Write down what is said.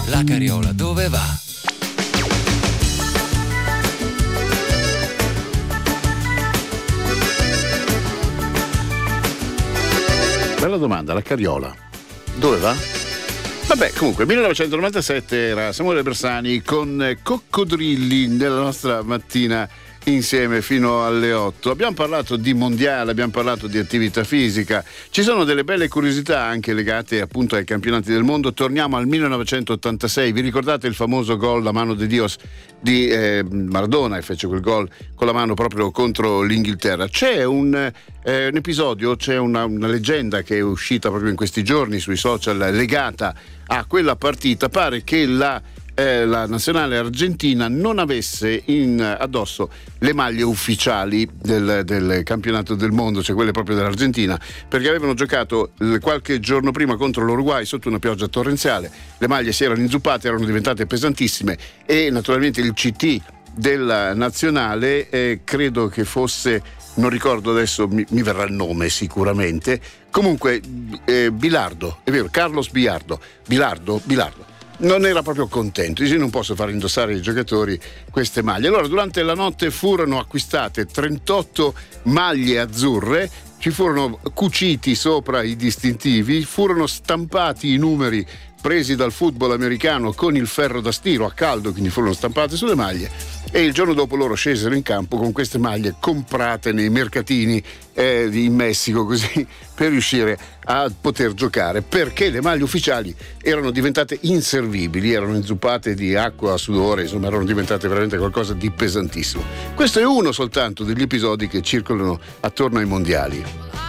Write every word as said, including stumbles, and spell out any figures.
La carriola dove va? Bella domanda, la carriola dove va? Vabbè, comunque, millenovecentonovantasette era Samuele Bersani con Coccodrilli nella nostra mattina insieme fino alle otto. Abbiamo parlato di mondiale, abbiamo parlato di attività fisica, ci sono delle belle curiosità anche legate appunto ai campionati del mondo. Torniamo al millenovecentottantasei, vi ricordate il famoso gol La mano de Dios di eh, Maradona, che fece quel gol con la mano proprio contro l'Inghilterra? C'è un, eh, un episodio, c'è una, una leggenda che è uscita proprio in questi giorni sui social legata a quella partita. Pare che la Eh, la nazionale argentina non avesse in, addosso le maglie ufficiali del, del campionato del mondo, cioè quelle proprio dell'Argentina, perché avevano giocato eh, qualche giorno prima contro l'Uruguay sotto una pioggia torrenziale. Le maglie si erano inzuppate, erano diventate pesantissime e naturalmente il C T della nazionale eh, credo che fosse, non ricordo adesso, mi, mi verrà il nome sicuramente, comunque eh, Bilardo, è vero, Carlos Bilardo, Bilardo, Bilardo non era proprio contento, dice: non posso far indossare ai giocatori queste maglie. Allora durante la notte furono acquistate trentotto maglie azzurre, ci furono cuciti sopra i distintivi, furono stampati i numeri presi dal football americano con il ferro da stiro a caldo, quindi furono stampate sulle maglie, e il giorno dopo loro scesero in campo con queste maglie comprate nei mercatini eh, in Messico, così, per riuscire a poter giocare, perché le maglie ufficiali erano diventate inservibili, erano inzuppate di acqua, sudore, insomma erano diventate veramente qualcosa di pesantissimo. Questo è uno soltanto degli episodi che circolano attorno ai mondiali.